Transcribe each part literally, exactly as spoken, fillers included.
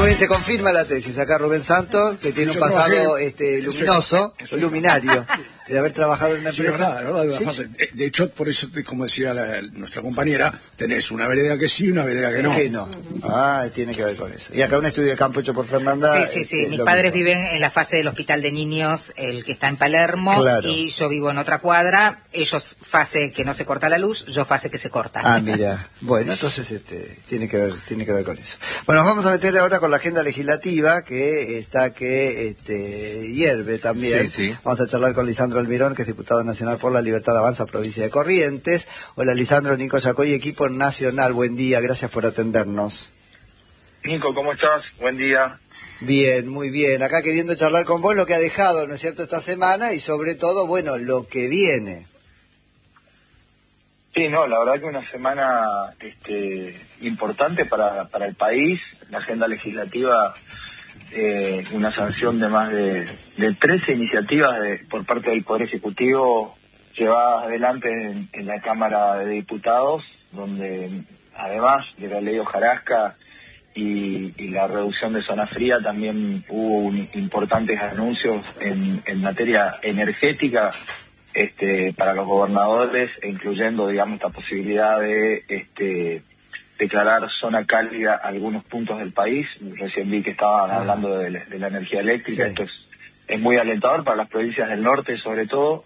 bien, se confirma la tesis. Acá Rubén Santos, que tiene un pasado este, luminoso, sí, sí. luminario, de haber trabajado en una sí, empresa. Verdad, verdad, ¿Sí? fase. De hecho, por eso, como decía la, nuestra compañera, tenés una vereda que sí y una vereda que no. Que no. Ah, tiene que ver con eso. Y acá un estudio de campo hecho por Fernanda. Sí, sí, sí. Este, Mis padres mismo. viven en la fase del hospital de niños, el que está en Palermo, claro. y yo vivo en otra cuadra. Ellos fase que no se corta la luz, yo fase que se corta. Ah, mira. Bueno, entonces este, tiene que ver, tiene que ver con eso. Bueno, nos vamos a meter ahora con la agenda legislativa que está que este, hierve también. Sí, sí. Vamos a charlar con Lisandro Almirón, que es diputado nacional por la Libertad Avanza, provincia de Corrientes. Hola, Lisandro, Nico Yacoy, equipo nacional. Buen día, gracias por atendernos. Nico, ¿cómo estás? Buen día. Bien, muy bien. Acá queriendo charlar con vos lo que ha dejado, ¿no es cierto?, esta semana y sobre todo, bueno, lo que viene. Sí, no, la verdad que una semana este, importante para, para el país. La agenda legislativa, eh, una sanción de más de, de trece iniciativas de, por parte del Poder Ejecutivo llevadas adelante en, en la Cámara de Diputados, donde además de la ley hojarasca y, y la reducción de zona fría, también hubo un, importantes anuncios en, en materia energética este, para los gobernadores, incluyendo, digamos, esta posibilidad de este, declarar zona cálida algunos puntos del país. Recién vi que estaban ah. hablando de, de la energía eléctrica. Sí. Esto es, es muy alentador para las provincias del norte, sobre todo.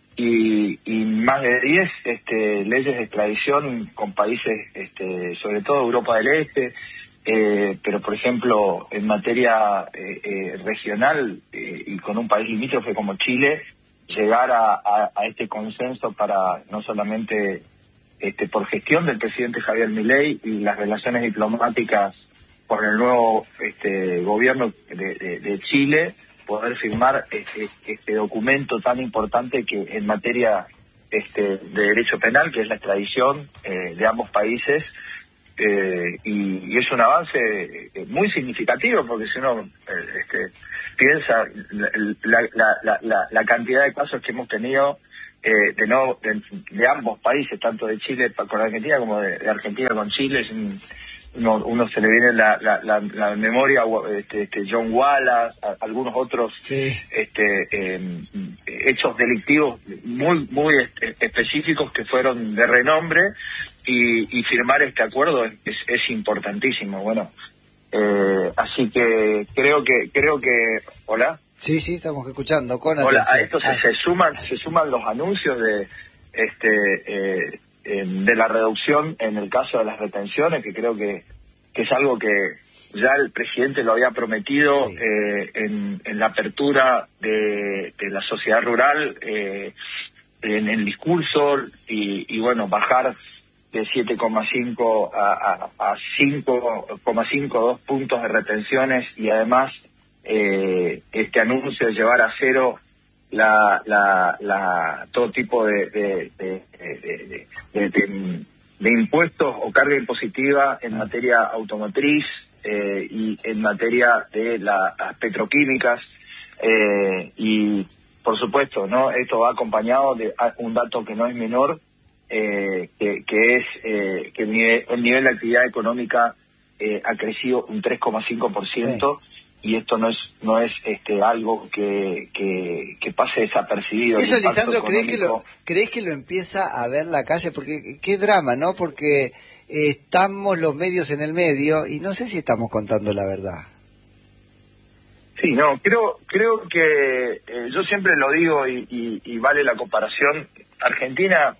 Y, y más de diez este, leyes de extradición con países, este, sobre todo Europa del Este, eh, pero por ejemplo en materia eh, eh, regional eh, y con un país limítrofe como Chile, llegar a, a, a este consenso para no solamente este, por gestión del presidente Javier Milei y las relaciones diplomáticas con el nuevo este, gobierno de, de, de Chile, poder firmar este, este documento tan importante que en materia este, de derecho penal, que es la extradición eh, de ambos países, eh, y, y es un avance eh, muy significativo, porque si uno eh, este, piensa la, la, la, la, la cantidad de casos que hemos tenido eh, de, no, de, de ambos países, tanto de Chile con Argentina como de, de Argentina con Chile, es un, Uno, uno se le viene la, la, la, la memoria este, este John Wallace, a, algunos otros sí. este, eh, hechos delictivos muy muy este, específicos que fueron de renombre, y, y firmar este acuerdo es, es, es importantísimo. Bueno, eh, así que creo que creo que hola sí sí estamos escuchando con hola atención. A esto se, se suman se suman los anuncios de este eh, de la reducción en el caso de las retenciones, que creo que, que es algo que ya el presidente lo había prometido sí. eh, en, en la apertura de, de la sociedad rural, eh, en el discurso, y, y bueno, bajar de siete coma cinco a, a, a cinco coma cinco, dos puntos de retenciones, y además eh, este anuncio de llevar a cero La, la, la, todo tipo de, de, de, de, de, de, de impuestos o carga impositiva en materia automotriz eh, y en materia de la, las petroquímicas, eh, y por supuesto, no, esto va acompañado de un dato que no es menor, eh, que, que es eh, que el nivel, el nivel de actividad económica eh, ha crecido un tres coma cinco por ciento. Sí. Y esto no es no es este algo que, que, que pase desapercibido. Eso, Lisandro, ¿crees que, lo, ¿crees que lo empieza a ver la calle? Porque qué drama, ¿no? Porque eh, estamos los medios en el medio y no sé si estamos contando la verdad. Sí, no, creo creo que eh, yo siempre lo digo y, y, y vale la comparación. Argentina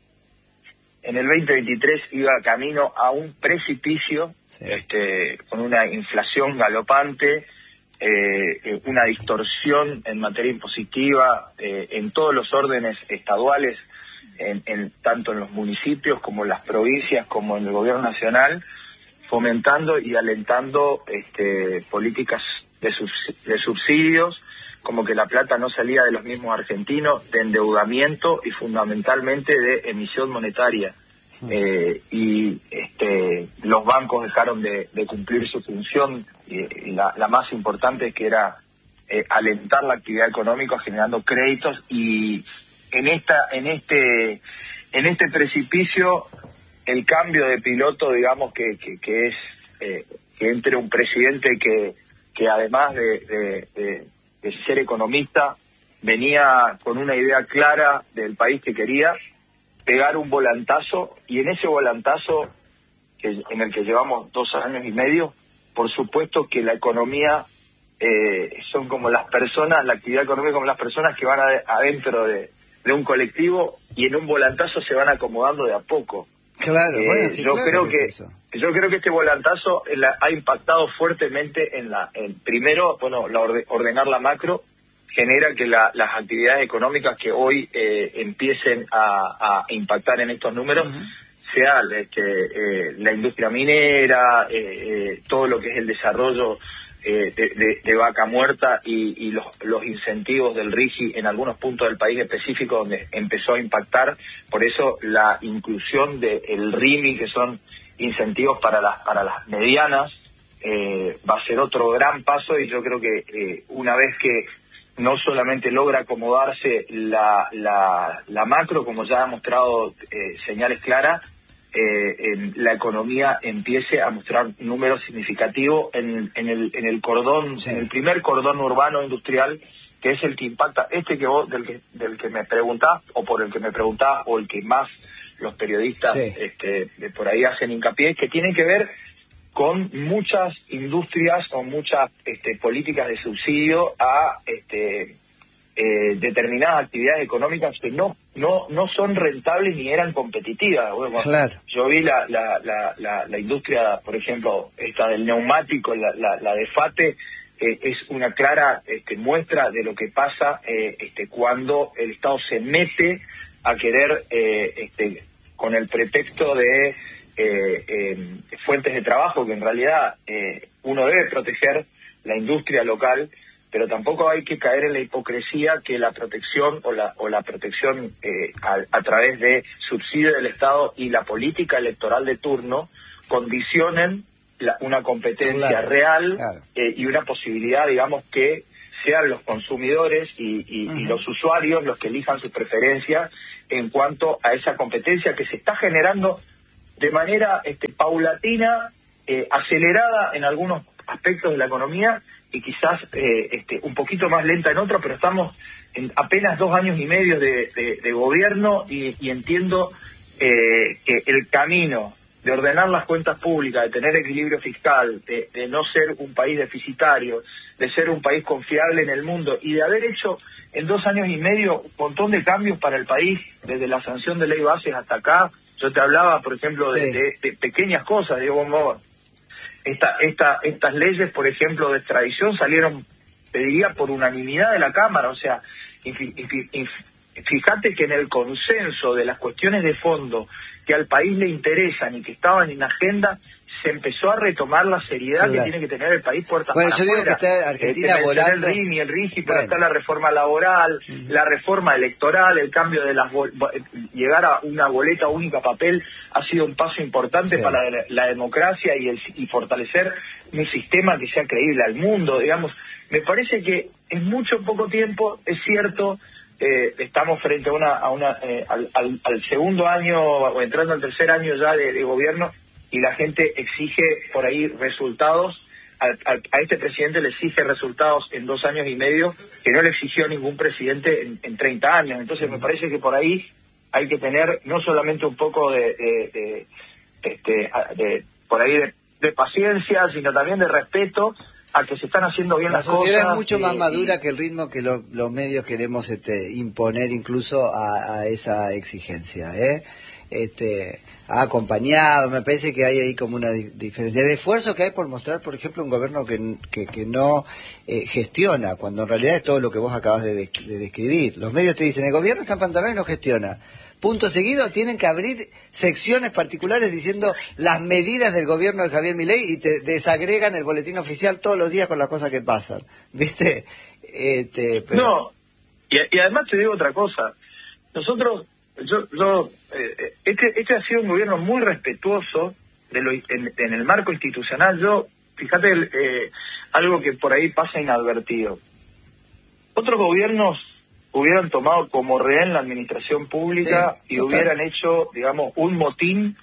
en el veinte veintitrés iba camino a un precipicio, sí. este, con una inflación galopante, eh, una distorsión en materia impositiva eh, en todos los órdenes estaduales, en, en, tanto en los municipios como en las provincias como en el gobierno nacional, fomentando y alentando este, políticas de, subs- de subsidios, como que la plata no salía de los mismos argentinos, de endeudamiento y fundamentalmente de emisión monetaria. Eh, y este, los bancos dejaron de, de cumplir su función, y, y la, la más importante, que era eh, alentar la actividad económica generando créditos, y en esta en este en este precipicio el cambio de piloto, digamos que, que, que es eh, que entre un presidente que, que además de, de, de, de ser economista, venía con una idea clara del país que quería, pegar un volantazo, y en ese volantazo, que, en el que llevamos dos años y medio, por supuesto que la economía eh, son como las personas, la actividad económica como las personas que van ade- adentro de, de un colectivo y en un volantazo se van acomodando de a poco. Claro, Eh, bueno, sí, yo claro creo que que, es eso. yo creo que este volantazo en la- ha impactado fuertemente en la, en, primero, bueno, la orde- ordenar la macro genera que la, las actividades económicas que hoy eh, empiecen a, a impactar en estos números, uh-huh, sea este, eh, la industria minera, eh, eh, todo lo que es el desarrollo eh, de, de, de vaca muerta y, y los, los incentivos del RIGI en algunos puntos del país específico donde empezó a impactar. Por eso la inclusión del RIMI, que son incentivos para las, para las medianas, eh, va a ser otro gran paso, y yo creo que eh, una vez que no solamente logra acomodarse la, la, la macro, como ya ha mostrado eh, señales claras, eh, en la economía empiece a mostrar números significativos en, en, el, en el cordón, sí, en el primer cordón urbano industrial, que es el que impacta, este que vos, del que, del que me preguntás, o por el que me preguntás, o el que más los periodistas sí. este, de por ahí hacen hincapié, que tiene que ver con muchas industrias, con muchas este, políticas de subsidio a este, eh, determinadas actividades económicas que no no no son rentables ni eran competitivas. Bueno, claro. Yo vi la, la, la, la, la industria, por ejemplo, esta del neumático, la, la, la de FATE, eh, es una clara este, muestra de lo que pasa eh, este, cuando el Estado se mete a querer, eh, este, con el pretexto de Eh, eh, fuentes de trabajo, que en realidad eh, uno debe proteger la industria local, pero tampoco hay que caer en la hipocresía que la protección o la o la protección eh, a, a través de subsidio del Estado y la política electoral de turno condicionen la, una competencia claro, real claro. Eh, y una posibilidad, digamos, que sean los consumidores y, y, uh-huh. y los usuarios los que elijan sus preferencias en cuanto a esa competencia que se está generando de manera este, paulatina, eh, acelerada en algunos aspectos de la economía y quizás eh, este, un poquito más lenta en otros, pero estamos en apenas dos años y medio de, de, de gobierno y, y entiendo eh, que el camino de ordenar las cuentas públicas, de tener equilibrio fiscal, de, de no ser un país deficitario, de ser un país confiable en el mundo y de haber hecho en dos años y medio un montón de cambios para el país, desde la sanción de ley bases hasta acá. Yo te hablaba, por ejemplo, de, sí. de, de pequeñas cosas, digo, como esta, esta, estas leyes, por ejemplo, de extradición salieron, te diría, por unanimidad de la Cámara. O sea, infi, infi, inf, fíjate que en el consenso de las cuestiones de fondo que al país le interesan y que estaban en agenda, se empezó a retomar la seriedad claro. que tiene que tener el país puertas bueno, para yo afuera. Digo que está Argentina eh, volando. El R I M y el RIGI, pero bueno. está la reforma laboral, uh-huh. la reforma electoral, el cambio de las llegar a una boleta única papel ha sido un paso importante sí. para la, la democracia y, el, y fortalecer un sistema que sea creíble al mundo, digamos. Me parece que en mucho poco tiempo, es cierto, eh, estamos frente a una, a una eh, al, al, al segundo año o entrando al tercer año ya de, de gobierno, y la gente exige por ahí resultados, a, a, a este presidente le exige resultados en dos años y medio que no le exigió ningún presidente en, en treinta años. Entonces me parece que por ahí hay que tener no solamente un poco de, de, de, este, de por ahí de, de paciencia, sino también de respeto a que se están haciendo bien la las cosas. La sociedad es mucho y, más madura y... que el ritmo que lo, los medios queremos este, imponer incluso a, a esa exigencia, ¿eh? Este, ha acompañado, me parece que hay ahí como una di- diferencia de esfuerzo que hay por mostrar, por ejemplo, un gobierno que, que, que no eh, gestiona, cuando en realidad es todo lo que vos acabas de, de, de describir. Los medios te dicen, el gobierno está en pantalones y no gestiona. Punto seguido, tienen que abrir secciones particulares diciendo las medidas del gobierno de Javier Milei y te desagregan el boletín oficial todos los días con las cosas que pasan, ¿viste? Este, pero... No, y, y además te digo otra cosa. Nosotros, yo, yo eh, este, este ha sido un gobierno muy respetuoso de lo, en, en el marco institucional. Yo, fíjate, eh, algo que por ahí pasa inadvertido. Otros gobiernos hubieran tomado como rehén la administración pública sí, y total. hubieran hecho, digamos, un motín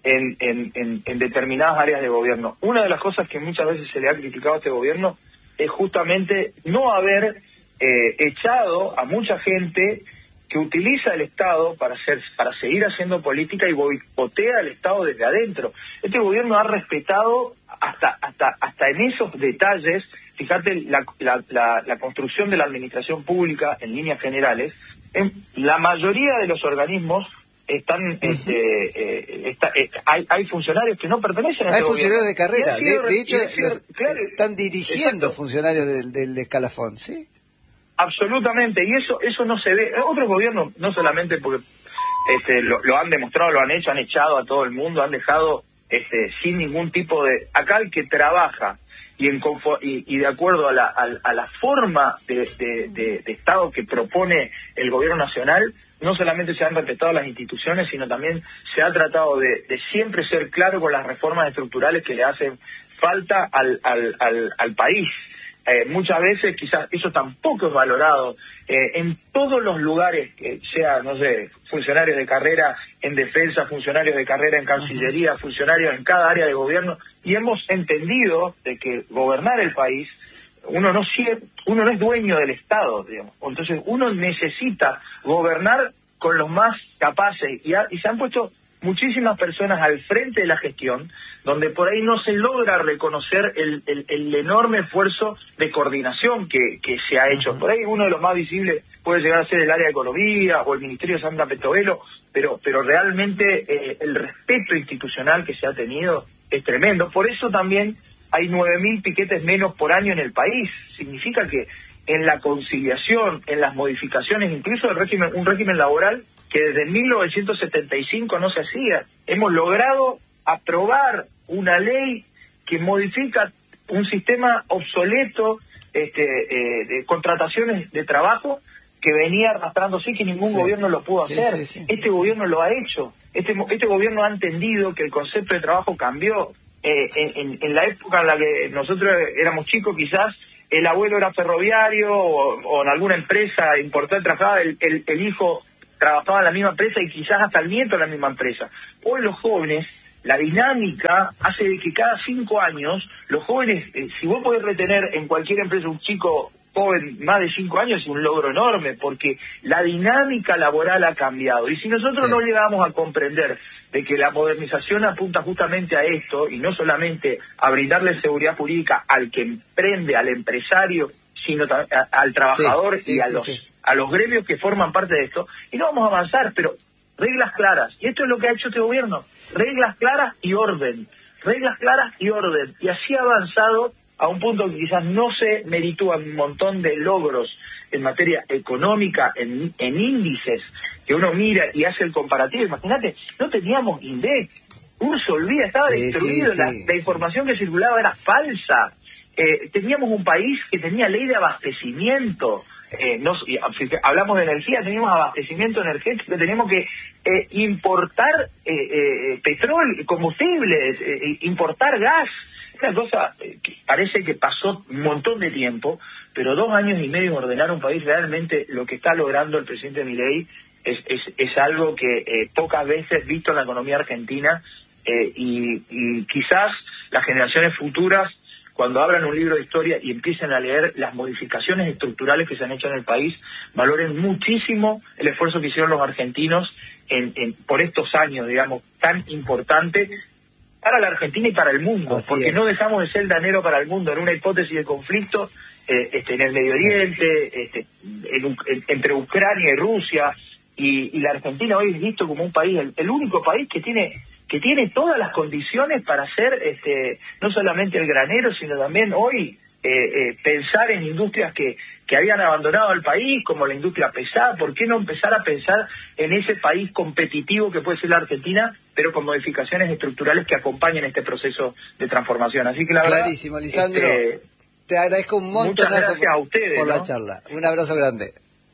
en, en, en, en determinadas áreas de gobierno. Una de las cosas que muchas veces se le ha criticado a este gobierno es justamente no haber eh, echado a mucha gente que utiliza el Estado para hacer, para seguir haciendo política y boicotea al Estado desde adentro. Este gobierno ha respetado hasta hasta hasta en esos detalles. Fíjate, la, la, la, la construcción de la administración pública en líneas generales, en la mayoría de los organismos están, uh-huh. este, eh, está, eh, hay, hay funcionarios que no pertenecen a Hay este funcionarios gobierno. de carrera, sido, de, de hecho sido, los, claro, están dirigiendo exacto. funcionarios del, del escalafón, ¿sí? Absolutamente, y eso eso no se ve. Otros gobiernos, no solamente porque este, lo, lo han demostrado, lo han hecho, han echado a todo el mundo, han dejado este, sin ningún tipo de... Acá el que trabaja y, en confo- y, y de acuerdo a la, a, a la forma de, de, de, de Estado que propone el gobierno nacional, no solamente se han respetado las instituciones, sino también se ha tratado de, de siempre ser claro con las reformas estructurales que le hacen falta al, al, al, al país. Eh, muchas veces quizás eso tampoco es valorado. Eh, en todos los lugares, que sea, no sé, funcionarios de carrera en defensa, funcionarios de carrera en Cancillería, uh-huh. funcionarios en cada área de gobierno, y hemos entendido de que gobernar el país, uno no uno no es dueño del Estado, digamos. Entonces uno necesita gobernar con los más capaces, y, ha, y se han puesto muchísimas personas al frente de la gestión, donde por ahí no se logra reconocer el, el, el enorme esfuerzo de coordinación que, que se ha hecho. Uh-huh. Por ahí uno de los más visibles puede llegar a ser el área de Economía o el Ministerio de Santa Petovelo, pero, pero realmente eh, el respeto institucional que se ha tenido es tremendo. Por eso también hay nueve mil piquetes menos por año en el país. Significa que en la conciliación, en las modificaciones, incluso el régimen, un régimen laboral que desde mil novecientos setenta y cinco no se hacía, hemos logrado aprobar una ley que modifica un sistema obsoleto este, eh, de contrataciones de trabajo que venía arrastrándose y que ningún sí. gobierno lo pudo hacer. Sí, sí, sí. Este gobierno lo ha hecho. Este, este gobierno ha entendido que el concepto de trabajo cambió. Eh, en, en, en la época en la que nosotros éramos chicos, quizás el abuelo era ferroviario o, o en alguna empresa importante trabajaba, el, el, el hijo trabajaba en la misma empresa y quizás hasta el nieto en la misma empresa. Hoy los jóvenes, la dinámica hace que cada cinco años los jóvenes, eh, si vos podés retener en cualquier empresa un chico joven más de cinco años, es un logro enorme, porque la dinámica laboral ha cambiado. Y si nosotros sí. no llegamos a comprender de que la modernización apunta justamente a esto, y no solamente a brindarle seguridad jurídica al que emprende, al empresario, sino a, a, al trabajador sí, sí, y a sí, los sí. a los gremios que forman parte de esto, y no vamos a avanzar, pero reglas claras. Y esto es lo que ha hecho este gobierno. Reglas claras y orden. Reglas claras y orden. Y así ha avanzado a un punto que quizás no se meritúan un montón de logros en materia económica, en, en índices, que uno mira y hace el comparativo. Imagínate, no teníamos INDEC. Uno se olvida, estaba sí, destruido, sí, la, sí, la información sí. que circulaba era falsa. Eh, teníamos un país que tenía ley de abastecimiento. Eh, nos, y, hablamos de energía, teníamos abastecimiento energético, teníamos que eh, importar eh, eh, petróleo, combustibles, eh, importar gas. Una cosa eh, que parece que pasó un montón de tiempo, pero dos años y medio en ordenar un país, realmente lo que está logrando el presidente Milei es, es, es algo que eh, pocas veces visto en la economía argentina, eh, y, y quizás las generaciones futuras, cuando abran un libro de historia y empiecen a leer las modificaciones estructurales que se han hecho en el país, valoren muchísimo el esfuerzo que hicieron los argentinos en, en, por estos años, digamos, tan importante para la Argentina y para el mundo, Así porque es. no dejamos de ser el granero para el mundo en una hipótesis de conflicto eh, este, en el Medio sí. Oriente, este, en, en, entre Ucrania y Rusia, y, y la Argentina hoy es visto como un país, el, el único país que tiene que tiene todas las condiciones para ser este, no solamente el granero, sino también hoy eh, eh, pensar en industrias que, que habían abandonado el país, como la industria pesada. ¿Por qué no empezar a pensar en ese país competitivo que puede ser la Argentina, pero con modificaciones estructurales que acompañen este proceso de transformación? Así que la verdad... Clarísimo, Lisandro. Este, te agradezco un montón muchas gracias por, a ustedes, por ¿no? la charla. Un abrazo grande.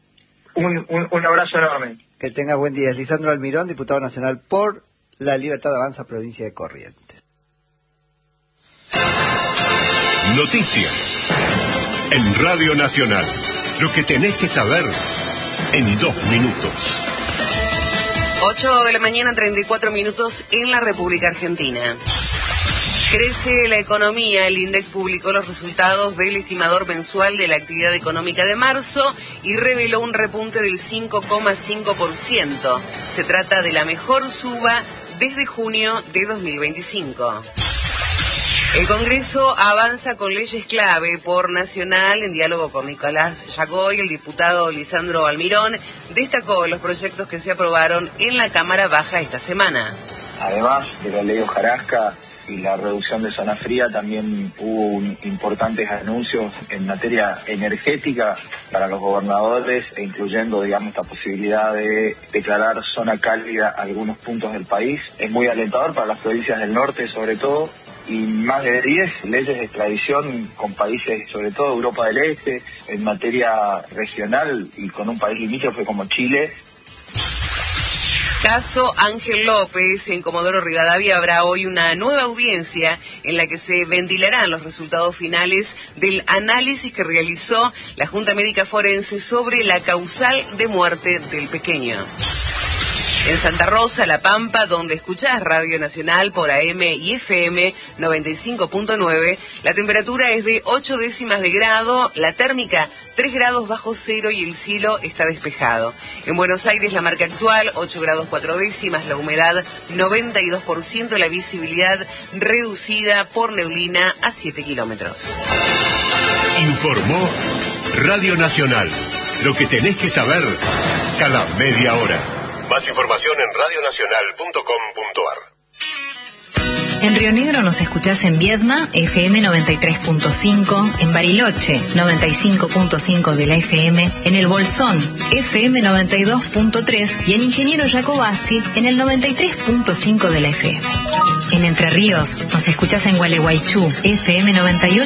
Un, un, un abrazo enorme. Que tengas buen día. Es Lisandro Almirón, diputado nacional por La Libertad Avanza, provincia de Corrientes. Noticias en Radio Nacional. Lo que tenés que saber en dos minutos. ocho de la mañana, treinta y cuatro minutos en la República Argentina. Crece la economía. El INDEC publicó los resultados del estimador mensual de la actividad económica de marzo y reveló un repunte del cinco coma cinco por ciento. Se trata de la mejor suba desde junio de dos mil veinticinco. El Congreso avanza con leyes clave por Nacional. En diálogo con Nicolás Yagoy, el diputado Lisandro Almirón destacó los proyectos que se aprobaron en la Cámara Baja esta semana. Además de la ley Hojarasca y la reducción de zona fría, también hubo un, importantes anuncios en materia energética para los gobernadores, e incluyendo, digamos, esta posibilidad de declarar zona cálida algunos puntos del país. Es muy alentador para las provincias del norte, sobre todo, y más de diez leyes de extradición con países, sobre todo Europa del Este, en materia regional y con un país limítrofe como Chile. Caso Ángel López. En Comodoro Rivadavia habrá hoy una nueva audiencia en la que se ventilarán los resultados finales del análisis que realizó la Junta Médica Forense sobre la causal de muerte del pequeño. En Santa Rosa, La Pampa, donde escuchás Radio Nacional por A M y F M noventa y cinco punto nueve, la temperatura es de ocho décimas de grado, la térmica tres grados bajo cero y el cielo está despejado. En Buenos Aires, la marca actual ocho grados cuatro décimas, la humedad noventa y dos por ciento, la visibilidad reducida por neblina a siete kilómetros. Informó Radio Nacional. Lo que tenés que saber cada media hora. Más información en radio nacional punto com punto ar. En Río Negro nos escuchás en Viedma, F M noventa y tres punto cinco, en Bariloche, noventa y cinco punto cinco de la F M, en El Bolsón, F M noventa y dos punto tres y en Ingeniero Jacobasi, en el noventa y tres punto cinco de la F M. En Entre Ríos nos escuchás en Gualeguaychú, F M noventa y ocho.